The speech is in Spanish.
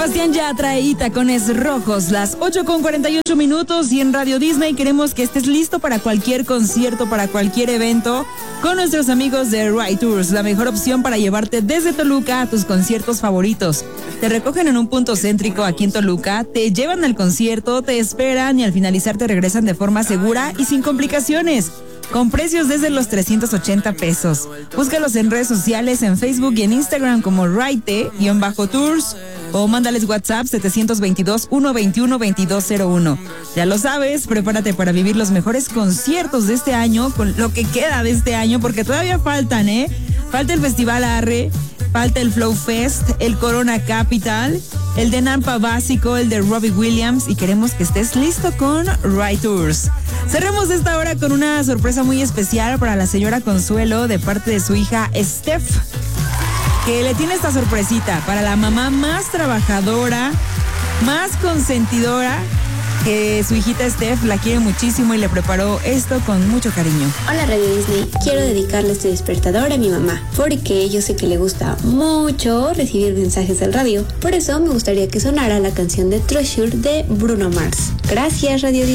Sebastián Yatra y Tacones Rojos, las 8:48 y en Radio Disney queremos que estés listo para cualquier concierto, para cualquier evento, con nuestros amigos de Ride Tours, la mejor opción para llevarte desde Toluca a tus conciertos favoritos. Te recogen en un punto céntrico aquí en Toluca, te llevan al concierto, te esperan y al finalizar te regresan de forma segura y sin complicaciones, con precios desde los 380 pesos. Búscalos en redes sociales, en Facebook y en Instagram como Ride-Tours o mándales WhatsApp 722-121-2201. Ya lo sabes, prepárate para vivir los mejores conciertos de este año, con lo que queda de este año, porque todavía faltan, Falta el Festival Arre, falta el Flow Fest, el Corona Capital, el de Nampa Básico, el de Robbie Williams, y queremos que estés listo con Ride Tours. Cerremos esta hora con una sorpresa muy especial para la señora Consuelo de parte de su hija Steph, que le tiene esta sorpresita para la mamá más trabajadora, más consentidora, que su hijita Steph la quiere muchísimo y le preparó esto con mucho cariño. Hola Radio Disney, quiero dedicarle este despertador a mi mamá, porque yo sé que le gusta mucho recibir mensajes del radio. Por eso me gustaría que sonara la canción de Treasure de Bruno Mars. Gracias Radio Disney.